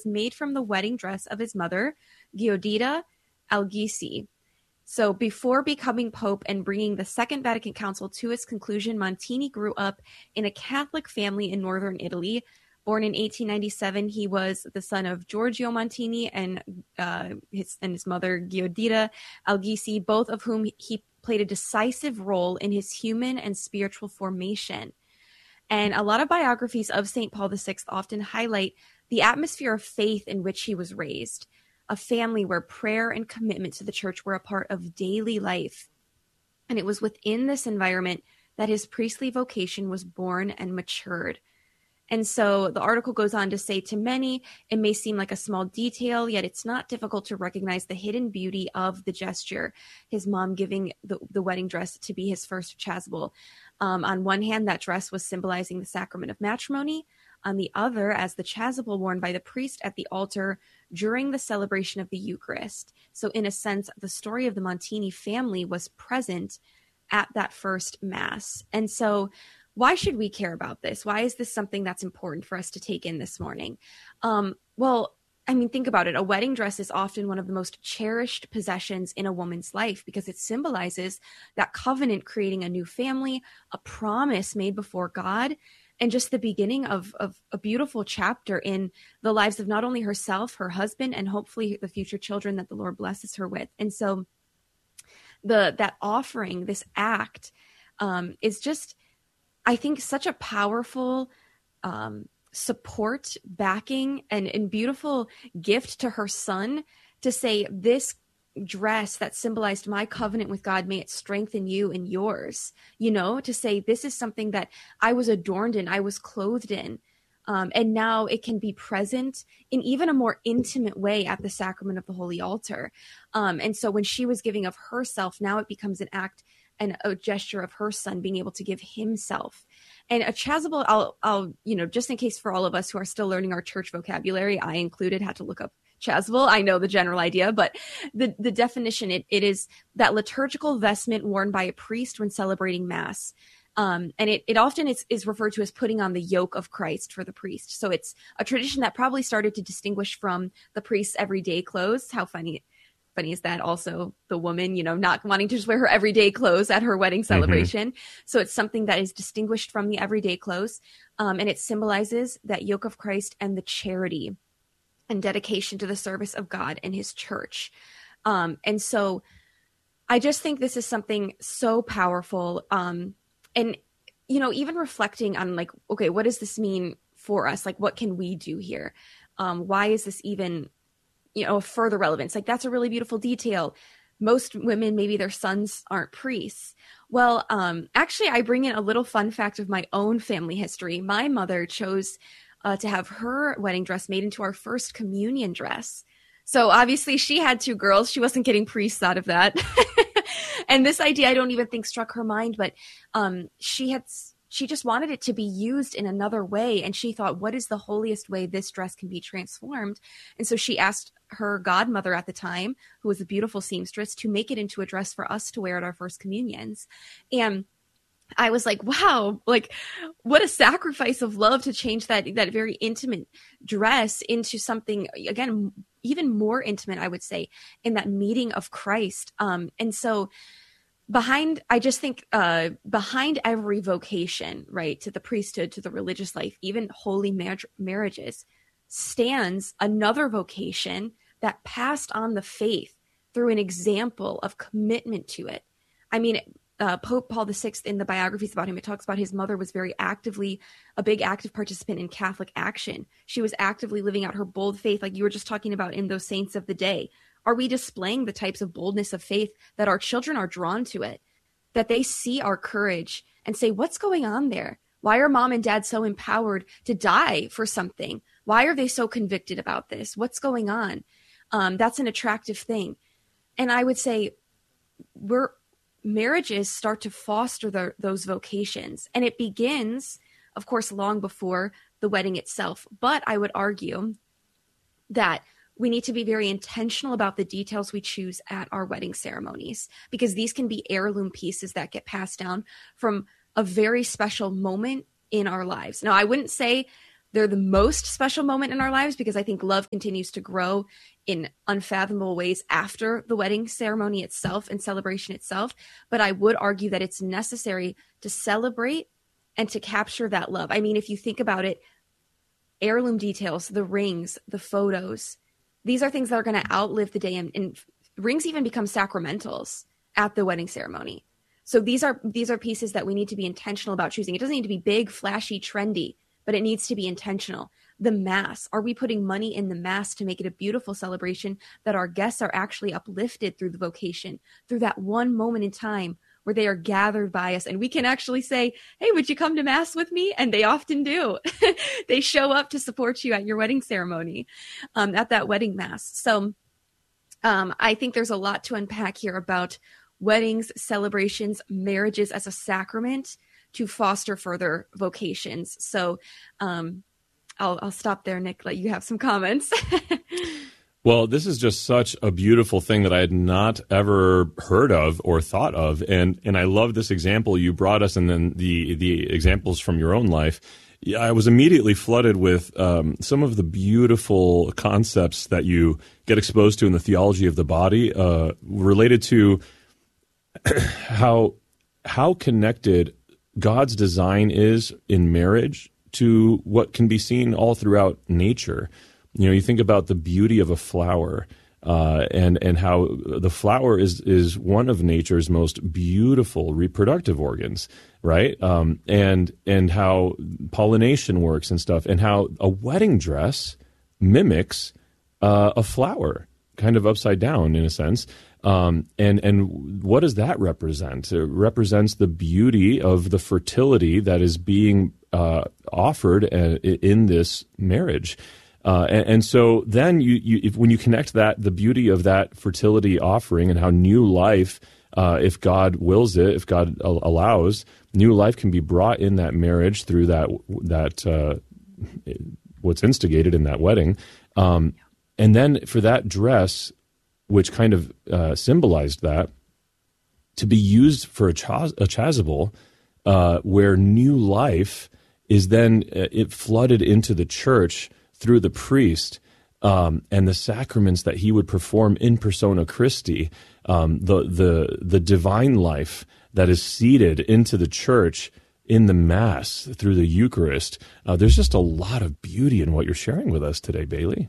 made from the wedding dress of his mother, Giudita Alghisi. So before becoming Pope and bringing the Second Vatican Council to its conclusion, Montini grew up in a Catholic family in northern Italy. Born in 1897, he was the son of Giorgio Montini and his mother, Giudita Alghisi, both of whom he played a decisive role in his human and spiritual formation. And a lot of biographies of St. Paul VI often highlight the atmosphere of faith in which he was raised, a family where prayer and commitment to the church were a part of daily life. And it was within this environment that his priestly vocation was born and matured. And so the article goes on to say, to many, it may seem like a small detail, yet it's not difficult to recognize the hidden beauty of the gesture, his mom giving the wedding dress to be his first chasuble. On one hand, that dress was symbolizing the sacrament of matrimony. On the other, as the chasuble worn by the priest at the altar during the celebration of the Eucharist. So in a sense, the story of the Montini family was present at that first Mass. And so why should we care about this? Why is this something that's important for us to take in this morning? Well, I mean, think about it. A wedding dress is often one of the most cherished possessions in a woman's life because it symbolizes that covenant creating a new family, a promise made before God, and just the beginning of a beautiful chapter in the lives of not only herself, her husband, and hopefully the future children that the Lord blesses her with. And so that offering, this act, is just, I think, such a powerful support, backing, and beautiful gift to her son to say, this dress that symbolized my covenant with God, may it strengthen you and yours, to say this is something that I was adorned in, I was clothed in. And now it can be present in even a more intimate way at the sacrament of the Holy Altar. And so when she was giving of herself, now it becomes an act and a gesture of her son being able to give himself. And a chasuble, I'll just in case for all of us who are still learning our church vocabulary, I included, had to look up chasuble. I know the general idea, but the definition, it is that liturgical vestment worn by a priest when celebrating Mass. And it often is referred to as putting on the yoke of Christ for the priest. So it's a tradition that probably started to distinguish from the priest's everyday clothes. How funny is that? Also, the woman, not wanting to just wear her everyday clothes at her wedding celebration. Mm-hmm. So it's something that is distinguished from the everyday clothes. And it symbolizes that yoke of Christ and the charity and dedication to the service of God and his church. And so I just think this is something so powerful. And, even reflecting on okay, what does this mean for us? What can we do here? Why is this even, further relevance? That's a really beautiful detail. Most women, maybe their sons aren't priests. Well, actually, I bring in a little fun fact of my own family history. My mother chose to have her wedding dress made into our first communion dress. So obviously she had two girls. She wasn't getting priests out of that. And this idea, I don't even think struck her mind, but she just wanted it to be used in another way. And she thought, what is the holiest way this dress can be transformed? And so she asked her godmother at the time, who was a beautiful seamstress, to make it into a dress for us to wear at our first communions. And I was like, wow, what a sacrifice of love to change that very intimate dress into something, again, even more intimate, I would say, in that meeting of Christ. And so behind every vocation, right, to the priesthood, to the religious life, even holy marriages, stands another vocation that passed on the faith through an example of commitment to it. I mean, Pope Paul VI, in the biographies about him, it talks about his mother was very actively a big active participant in Catholic action. She was actively living out her bold faith, like you were just talking about in those saints of the day. Are we displaying the types of boldness of faith that our children are drawn to it, that they see our courage and say, what's going on there? Why are mom and dad so empowered to die for something? Why are they so convicted about this? What's going on? That's an attractive thing. And I would say marriages start to foster those vocations. And it begins, of course, long before the wedding itself. But I would argue that we need to be very intentional about the details we choose at our wedding ceremonies, because these can be heirloom pieces that get passed down from a very special moment in our lives. Now, I wouldn't say they're the most special moment in our lives, because I think love continues to grow in unfathomable ways after the wedding ceremony itself and celebration itself. But I would argue that it's necessary to celebrate and to capture that love. I mean, if you think about it, heirloom details, the rings, the photos, these are things that are going to outlive the day. And rings even become sacramentals at the wedding ceremony. So these are pieces that we need to be intentional about choosing. It doesn't need to be big, flashy, trendy, but it needs to be intentional. The Mass, are we putting money in the Mass to make it a beautiful celebration that our guests are actually uplifted through the vocation, through that one moment in time where they are gathered by us and we can actually say, hey, would you come to Mass with me? And they often do. They show up to support you at your wedding ceremony, at that wedding Mass. So I think there's a lot to unpack here about weddings, celebrations, marriages as a sacrament to foster further vocations. So I'll stop there, Nick, let you have some comments. Well, this is just such a beautiful thing that I had not ever heard of or thought of. And I love this example you brought us, and then the examples from your own life. Yeah, I was immediately flooded with some of the beautiful concepts that you get exposed to in the theology of the body, related to how connected God's design is in marriage to what can be seen all throughout nature. You know, you think about the beauty of a flower, and how the flower is one of nature's most beautiful reproductive organs, right? And how pollination works and stuff, and how a wedding dress mimics a flower, kind of upside down in a sense. And what does that represent? It represents the beauty of the fertility that is being offered in this marriage. And so then when you connect that, the beauty of that fertility offering and how new life, if God wills it, if God allows, new life can be brought in that marriage through that what's instigated in that wedding. And then for that dress, which kind of symbolized that, to be used for a chasuble, where new life is then it flooded into the church through the priest, and the sacraments that he would perform in persona Christi, the divine life that is seeded into the church in the Mass through the Eucharist. There's just a lot of beauty in what you're sharing with us today, Bailey.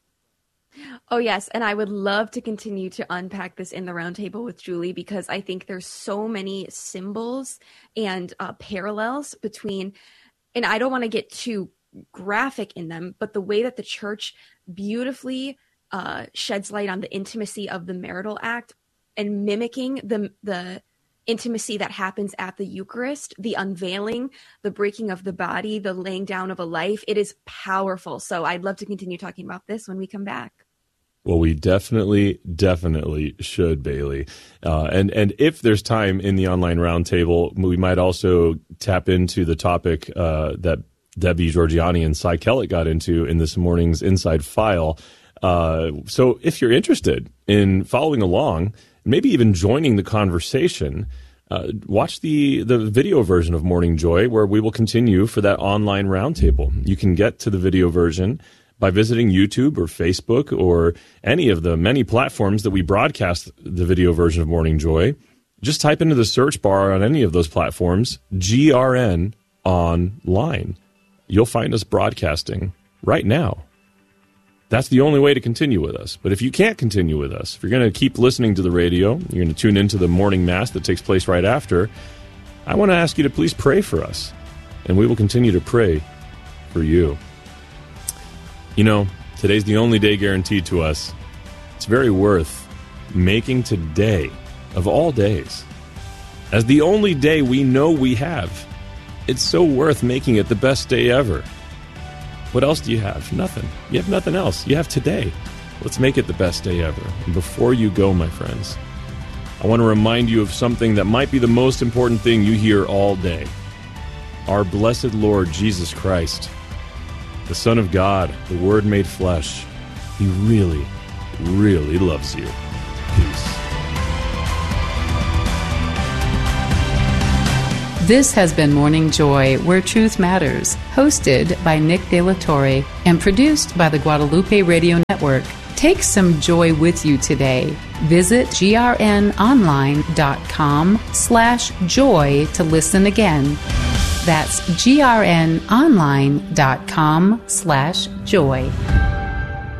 Oh, yes. And I would love to continue to unpack this in the roundtable with Julie, because I think there's so many symbols and parallels between, and I don't want to get too graphic in them, but the way that the church beautifully sheds light on the intimacy of the marital act and mimicking the intimacy that happens at the Eucharist, the unveiling, the breaking of the body, the laying down of a life. It is powerful. So I'd love to continue talking about this when we come back. Well, we definitely should, Bailey. And if there's time in the online roundtable, we might also tap into the topic that Debbie Georgiani and Cy Kellett got into in this morning's Inside File. So if you're interested in following along, maybe even joining the conversation, watch the video version of Morning Joy, where we will continue for that online roundtable. You can get to the video version by visiting YouTube or Facebook or any of the many platforms that we broadcast the video version of Morning Joy. Just type into the search bar on any of those platforms, GRN Online. You'll find us broadcasting right now. That's the only way to continue with us. But if you can't continue with us, if you're going to keep listening to the radio, you're going to tune into the morning Mass that takes place right after, I want to ask you to please pray for us. And we will continue to pray for you. You know, today's the only day guaranteed to us. It's very worth making today, of all days, as the only day we know we have. It's so worth making it the best day ever. What else do you have? Nothing. You have nothing else. You have today. Let's make it the best day ever. And before you go, my friends, I want to remind you of something that might be the most important thing you hear all day. Our blessed Lord Jesus Christ, the Son of God, the Word made flesh, He really, really loves you. Peace. This has been Morning Joy, Where Truth Matters, hosted by Nick De La Torre and produced by the Guadalupe Radio Network. Take some joy with you today. Visit grnonline.com/joy to listen again. That's grnonline.com/joy.